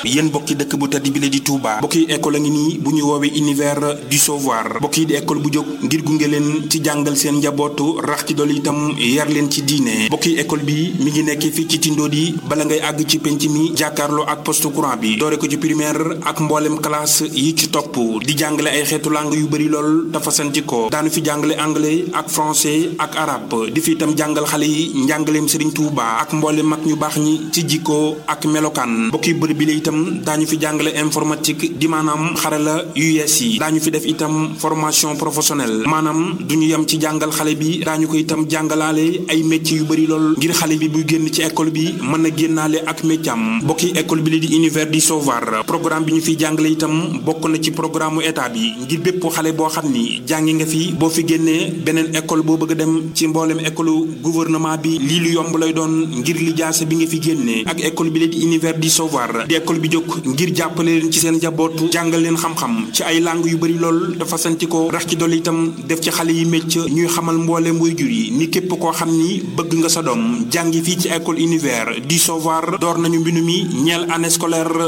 yéen mbokki dëkk bu tedd bi la di Touba mbokki école a ngi nii bu ñu woowee univers du savoir mbokki di école bu jóg ngir gunge leen ci jàngal seen njabootu rax ci dolli itam yar leen ci diine mbokki école bi mi ngi nekk fii ci Tindodi bala ngay àgg ci penc mi jàkkaarloo ak poste courant bi doore ko ci primaire ak mboolem classe yi ci topp di jàngale ay xeetu langue yu bëri lool dafa santi ko daanu fi jàngale anglais ak français ak arabe di fi itam jàngal xale yi njàngaleem Serigne Touba ak mboolem mag ñu baax ñi ci jikko ak melokaan mbokki bërëb bi la itam daañu fi jàngale informatique di maanaam xarala yu yees yi daañu fi def itam formation professionnelle maanaam duñu yem ci jàngal xale bi daañu ko itam jàngalaale ay métiers yu bëri lool ngir xale bi buy génn ci école bi mën a génnaale ak métier am mbokki école bi la di univers du savoir programme bi ñu fiy jàngale itam bokk na ci programme état bi ngir bépp xale boo xam ni jàngi nga fi boo fi génnee beneen école boo bëgg a dem ci mboolem école gouvernement bi lii lu yomb lay doon ngir lijaase bi nga fi génnee ak école bi la di univers du savoir di école bi jóg ngir jàppale leen ci seen njabootu jàngal leen xam-xam ci ay langue yu bëri lool dafa santi ko rax ci dolli itam def ci xale yi mécc ñuy xamal mbooleem waajur yi ni képp koo xam ni bëgg nga sa doom jàngi fii ci école univers du savoir door nañu mbindu mi ñeel année scolaire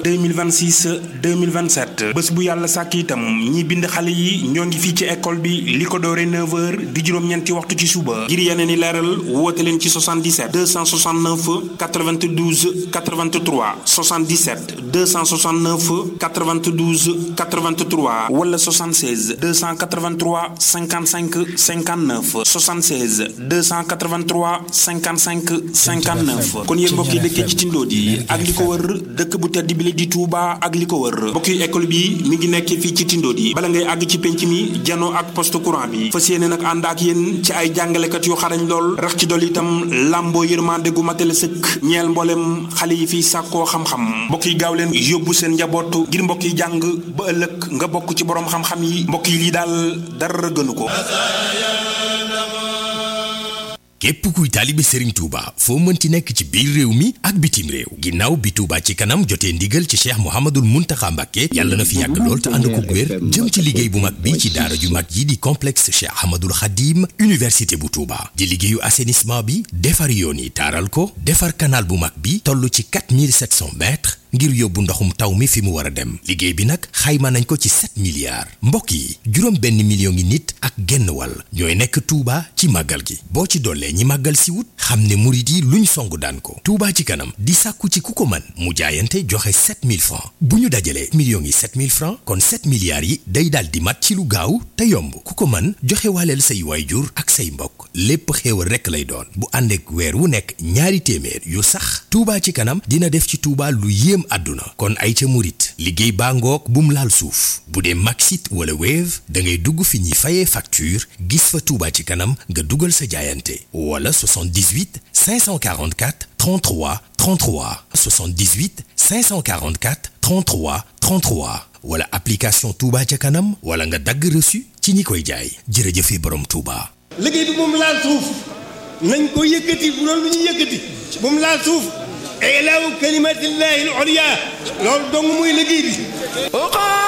2026-2027 bés bu yàlla sàkk itam ñi bind xale yi ñoo ngi fii ci école bi li ko doore 9h di juróom-ñeenti waxtu ci suba ngir yeneen i leeral woote leen ci 77 269 92 83 77 269 92 83 wala 76 283 55 59 76 283 55 59 kon yéen mbokk yi dëkkee ci Tindodi ak li ko wër dëkk bu tedd bi la di Touba ak li ko wër mbokk yi école bi mi ngi nekk fii ci Tindodi bala ngay àgg ci penc mi janoo ak poste courant bi fas yéene nag ànd ak yéen ci ay jàngalekat yu xarañ lool rax ci dolli itam làmboo yërmande gu matale sëkk ñeel mboolem xale yi fii sàkkoo xam-xam mbokk yi gaaw leen yóbbu seen njabootu ngir mbokk yi jàng ba ëllëg nga bokk ci borom xam-xam yi mbokk yi lii daal dara gënu ko. képp kuy taalibe Serigne Touba foo mënti nekk ci biir réew mi ak bitim réew ginnaaw bi Touba ci kanam jotee ndigal ci Cheikh Mouhamadoul Mountakha Mbacké yàlla na fi yàgg lool te ànd ko wér jëm ci liggéey bu mag bi ci daara ju mag yi di complexe Cheikh Ahmadoul Khadim université bu Touba di liggéeyu assainissement bi defar yoon yi taaral ko defar canal bu mag bi toll ci 4700 mètres ngir yóbbu ndoxum taw mi fi mu war a dem liggéey bi nag xayma nañ ko ci 7 milliards mbokk yi juróom benn million ngi nit ak genn wàll ñooy nekk Touba ci màggal gi boo ci dollee ñi màggal si wut xam ne murit yi luñ songu daan ko Touba ci kanam di sàkku ci ku ko mën mu jaayante joxe 7000 francs bu ñu dajalee millions yi 7000 francs kon 7 milliards yi day daal di mat ci lu gaaw te yomb ku ko mën joxe waaleel say waayjur ak say mbokk lépp xéewal rekk lay doon bu àndeek weer wu nekk ñaari téeméer yu sax Touba ci kanam dina def ci Touba lu yéem àdduna kon ay ca murit liggéey baa ngoog bum laal suuf bu dee Maxit wala Wave da ngay dugg fi ñuy fayee facture gis fa Touba ci kanam nga dugal sa jaayante wala 78 544 33 33 78 544 33 33 wala application Touba ca kanam wala nga dagg reçu ci ñi koy jaay jërëjëfe borom Touba. liggéey bi moom laal suuf nañ ko yëkkati bu doon lu ñu yëkkati moom laal suuf ilaahu kalimatillahi al-ulya loolu dong muy liggéey bi